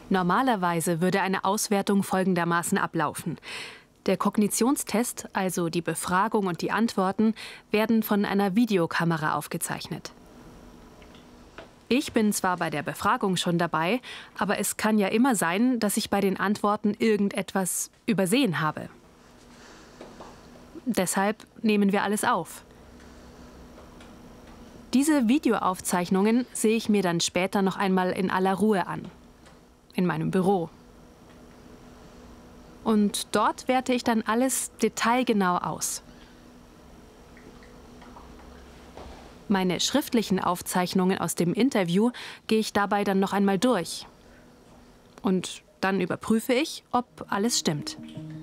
Normalerweise würde eine Auswertung folgendermaßen ablaufen. Der Kognitionstest, also die Befragung und die Antworten, werden von einer Videokamera aufgezeichnet. Ich bin zwar bei der Befragung schon dabei, aber es kann ja immer sein, dass ich bei den Antworten irgendetwas übersehen habe. Deshalb nehmen wir alles auf. Diese Videoaufzeichnungen sehe ich mir dann später noch einmal in aller Ruhe an. In meinem Büro. Und dort werte ich dann alles detailgenau aus. Meine schriftlichen Aufzeichnungen aus dem Interview gehe ich dabei dann noch einmal durch. Und dann überprüfe ich, ob alles stimmt.